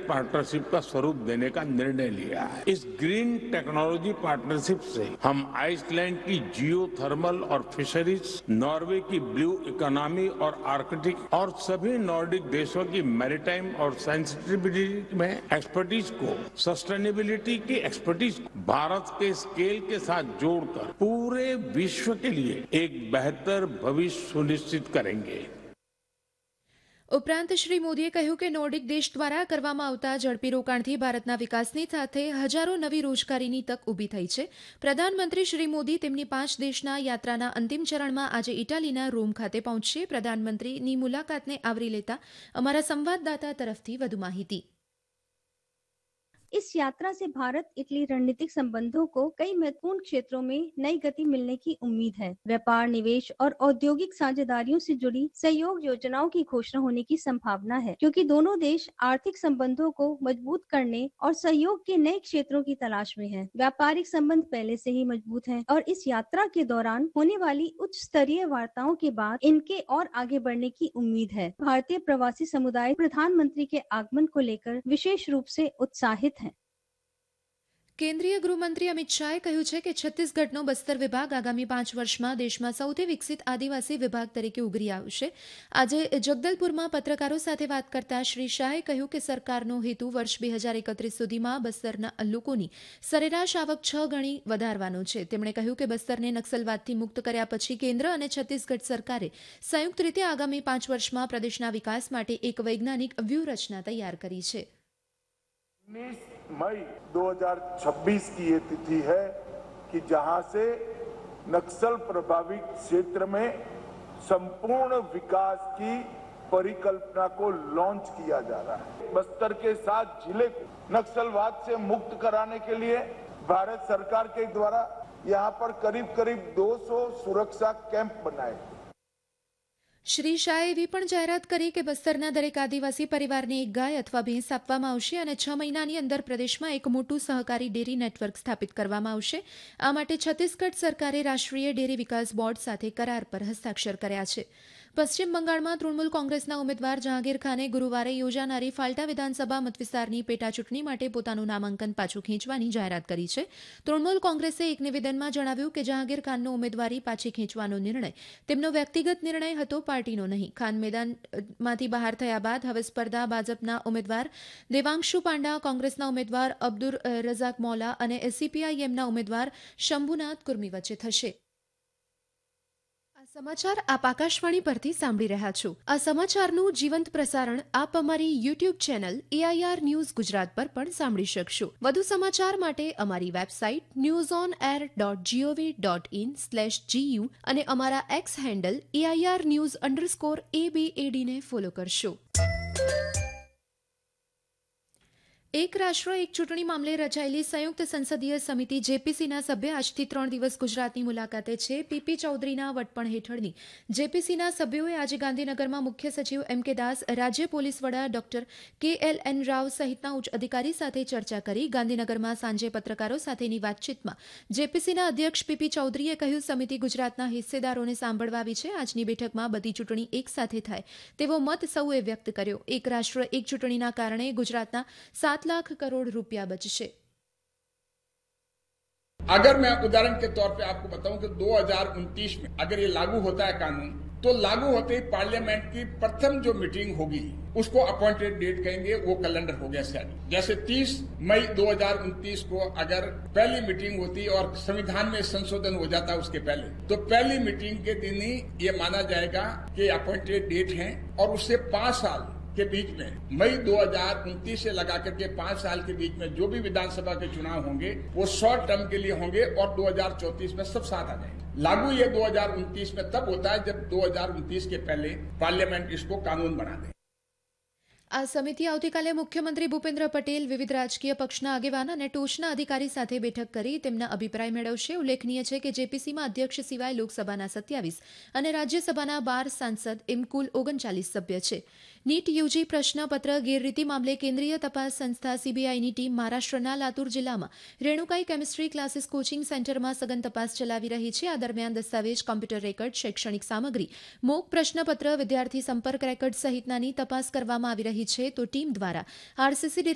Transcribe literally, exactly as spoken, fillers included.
Partnership का स्वरूप देने का निर्णय लिया है। इस ग्रीन टेक्नोलॉजी पार्टनरशिप से हम आइसलैंड की जियो थर्मल और फिशरीज, नॉर्वे की ब्लू इकोनॉमी और आर्कटिक और सभी नॉर्डिक देशों की मैरीटाइम और सेंसिटिविटी में एक्सपर्टीज को, सस्टेनेबिलिटी की एक्सपर्टीज को भारत के स्केल के साथ जोड़कर पूरे विश्व के लिए एक बेहतर भविष्य सुनिश्चित करेंगे। ઉપરાંત શ્રી મોદીએ કહ્યું કે નોર્ડિક દેશ દ્વારા કરવામાં આવતા ઝડપી રોકાણથી ભારતના વિકાસની સાથે હજારો નવી રોજગારીની તક ઊભી થઈ છે. પ્રધાનમંત્રી શ્રી મોદી તેમની પાંચ દેશના યાત્રાના અંતિમ ચરણમાં આજે ઇટાલીના રોમ ખાતે પહોંચશે. પ્રધાનમંત્રીની મુલાકાતને આવરી લેતા અમારા સંવાદદાતા તરફથી વધુ માહિતી. इस यात्रा से भारत इटली रणनीतिक संबंधों को कई महत्वपूर्ण क्षेत्रों में नई गति मिलने की उम्मीद है. व्यापार, निवेश और औद्योगिक साझेदारियों से जुड़ी सहयोग योजनाओं की घोषणा होने की संभावना है, क्योंकि दोनों देश आर्थिक संबंधों को मजबूत करने और सहयोग के नए क्षेत्रों की तलाश में हैं. व्यापारिक संबंध पहले से ही मजबूत हैं और इस यात्रा के दौरान होने वाली उच्च स्तरीय वार्ताओं के बाद इनके और आगे बढ़ने की उम्मीद है. भारतीय प्रवासी समुदाय प्रधानमंत्री के आगमन को लेकर विशेष रूप से उत्साहित है. કેન્દ્રીય ગૃહમંત્રી અમિત શાહે કહ્યું છે કે છત્તીસગઢનો બસ્તર વિભાગ આગામી પાંચ વર્ષમાં દેશમાં સૌથી વિકસિત આદિવાસી વિભાગ તરીકે ઉભરી આવશે. આજે જગદલપુરમાં પત્રકારો સાથે વાત કરતા શ્રી શાહે કહ્યું કે સરકારનો હેતુ વર્ષ બે હજાર એકત્રીસ સુધીમાં બસ્તરના લોકોની સરેરાશ આવક છ ગણી વધારવાનો છે. તેમણે કહ્યું કે બસ્તરને નક્સલવાદથી મુક્ત કર્યા પછી કેન્દ્ર અને છત્તીસગઢ સરકારે સંયુક્ત રીતે આગામી પાંચ વર્ષમાં પ્રદેશના વિકાસ માટે એક વૈજ્ઞાનિક વ્યૂહરચના તૈયાર કરી છે. उन्नीस मई दो हज़ार छब्बीस की ये तिथि है कि जहां से नक्सल प्रभावित क्षेत्र में संपूर्ण विकास की परिकल्पना को लॉन्च किया जा रहा है. बस्तर के साथ जिले को नक्सलवाद से मुक्त कराने के लिए भारत सरकार के द्वारा यहाँ पर करीब करीब दो सौ सुरक्षा कैंप बनाए. શ્રી શાહે એવી પણ જાહેરાત કરી કે બસ્તરના દરેક આદિવાસી પરિવારને એક ગાય અથવા ભેંસ આપવામાં આવશે અને છ મહિનાની અંદર પ્રદેશમાં એક મોટું સહકારી ડેરી નેટવર્ક સ્થાપિત કરવામાં આવશે. આ માટે છત્તીસગઢ સરકારે રાષ્ટ્રીય ડેરી વિકાસ બોર્ડ સાથે કરાર પર હસ્તાક્ષર કર્યા છે. પશ્ચિમ બંગાળમાં તૃણમૂલ કોંગ્રેસના ઉમેદવાર જહાંગીર ખાને ગુરુવારે યોજાનારી ફાલ્ટા વિધાનસભા મતવિસ્તારની પેટાચૂંટણી માટે પોતાનું નામાંકન પાછું ખેંચવાની જાહેરાત કરી છે. તૃણમૂલ કોંગ્રેસે એક નિવેદનમાં જણાવ્યું કે જહાંગીર ખાનનો ઉમેદવારી પાછી ખેંચવાનો નિર્ણય તેમનો વ્યક્તિગત નિર્ણય હતો, પાર્ટીનો નહીં. ખાન મેદાનમાંથી બહાર થયા બાદ હવે સ્પર્ધા ભાજપના ઉમેદવાર દેવાંશુ પાંડા, કોંગ્રેસના ઉમેદવાર અબ્દુર રઝાક મૌલા અને સીપીઆઈએમના ઉમેદવાર શંભુનાથ કુર્મી વચ્ચે થશે. સમાચાર આપ આકાશવાણી પરથી સાંભળી રહ્યા છો. આ સમાચારનું જીવંત પ્રસારણ આપ અમારી YouTube channel AIR news Gujarat પર પણ સાંભળી શકશો. વધુ સમાચાર માટે અમારી website news on air dot GOV dot in slash GU અને અમારા x handle AIR news underscore એબીએડીને follow કરશો. એક રાષ્ટ્ર એક ચૂંટણી મામલે રચાયેલી સંયુક્ત સંસદીય સમિતિ જેપીસીના સભ્ય આજથી ત્રણ દિવસ ગુજરાતની મુલાકાતે છે. પીપી ચૌધરીના વડપણ હેઠળની જેપીસીના સભ્યોએ આજે ગાંધીનગરમાં મુખ્ય સચિવ એમ કે દાસ, રાજ્ય પોલીસ વડા ડોક્ટર કે એલ એન રાવ સહિતના ઉચ્ચ અધિકારી સાથે ચર્ચા કરી. ગાંધીનગરમાં સાંજે પત્રકારો સાથેની વાતચીતમાં જેપીસીના અધ્યક્ષ પીપી ચૌધરીએ કહ્યું, સમિતિ ગુજરાતના હિસ્સેદારોને સાંભળવા આવી છે. આજની બેઠકમાં બધી ચૂંટણી એક સાથે થાય તેવો મત સૌએ વ્યક્ત કર્યો. એક રાષ્ટ્ર એક ચૂંટણીના કારણે ગુજરાતના સાત लाख करोड़ रुपया बचશે. अगर मैं उदाहरण के तौर पे आपको बताऊं कि दो हज़ार उनतीस में अगर ये लागू होता है कानून, तो लागू होते ही पार्लियामेंट की प्रथम जो मीटिंग होगी उसको अपॉइंटेड डेट कहेंगे, वो कैलेंडर हो गया सेट. जैसे तीस मई दो हज़ार उनतीस को अगर पहली मीटिंग होती और संविधान में संशोधन हो जाता उसके पहले, तो पहली मीटिंग के दिन ही ये माना जाएगा कि अपॉइंटेड डेट है और उससे पांच साल के बीच में मई दो हज़ार उनतीस से लगा करके पांच साल के बीच में जो भी विधानसभा के चुनाव होंगे वो शॉर्ट टर्म के लिए होंगे और दो हज़ार चौंतीस में सब साथ आ जाएंगे. लागू ये दो हज़ार उनतीस में तब होता है जब दो हज़ार उनतीस के पहले पार्लियामेंट इसको कानून बना दे. આ સમિતિ આવતીકાલે મુખ્યમંત્રી ભૂપેન્દ્ર પટેલ, વિવિધ રાજકીય પક્ષના આગેવાન અને ટોચના અધિકારી સાથે બેઠક કરી તેમના અભિપ્રાય મેળવશે. ઉલ્લેખનીય છે કે જેપીસીમાં અધ્યક્ષ સિવાય લોકસભાના સત્યાવીસ અને રાજ્યસભાના બાર સાંસદ એમ કુલ ઓગણચાલીસ સભ્ય છે. નીટ યુજી પ્રશ્નપત્ર ગેરરીતિ મામલે કેન્દ્રીય તપાસ સંસ્થા સીબીઆઈની ટીમ મહારાષ્ટ્રના લાતુર જિલ્લામાં રેણુકાઈ કેમિસ્ટ્રી ક્લાસીસ કોચિંગ સેન્ટરમાં સઘન તપાસ ચલાવી રહી છે. આ દરમિયાન દસ્તાવેજ, કોમ્પ્યુટર રેકર્ડ, શૈક્ષણિક સામગ્રી, મોક પ્રશ્નપત્ર, વિદ્યાર્થી સંપર્ક રેકર્ડ સહિતનાની તપાસ કરવામાં આવી રહી છે. તો ટીમ દ્વારા આરસીસી